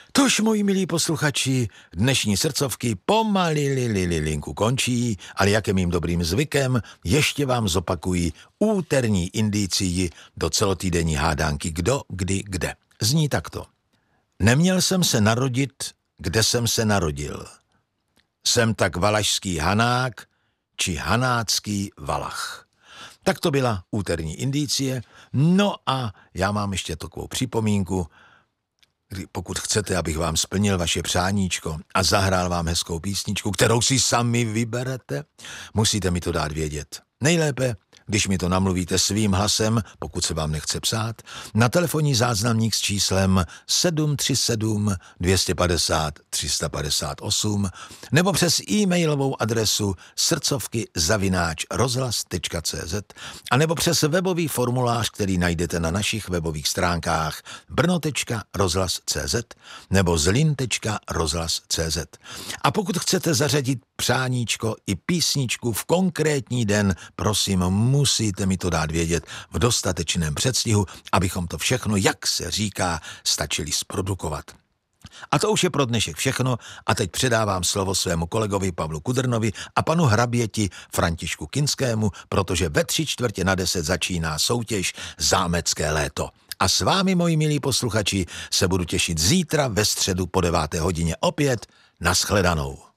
Tož, moji milí posluchači, dnešní srdcovky pomalinku končí, ale jak je mým dobrým zvykem, ještě vám zopakuji úterní indicii do celotýdenní hádánky Kdo, kdy, kde. Zní takto. Neměl jsem se narodit, kde jsem se narodil. Jsem tak valašský Hanák, či hanácký Valach. Tak to byla úterní indicie. No a já mám ještě takovou připomínku. Pokud chcete, abych vám splnil vaše přáníčko a zahrál vám hezkou písničku, kterou si sami vyberete, musíte mi to dát vědět. Nejlépe, když mi to namluvíte svým hlasem, pokud se vám nechce psát, na telefonní záznamník s číslem 737 250 358 nebo přes e-mailovou adresu srdcovky@rozhlas.cz a nebo přes webový formulář, který najdete na našich webových stránkách brno.rozhlas.cz nebo zlin.rozhlas.cz. A pokud chcete zařadit přáníčko i písničku v konkrétní den, prosím, musíte mi to dát vědět v dostatečném předstihu, abychom to všechno, jak se říká, stačili zprodukovat. A to už je pro dnešek všechno a teď předávám slovo svému kolegovi Pavlu Kudrnovi a panu hraběti Františku Kinskému, protože ve 9:45 začíná soutěž Zámecké léto. A s vámi, moji milí posluchači, se budu těšit zítra ve středu po 9. hodině opět. Naschledanou.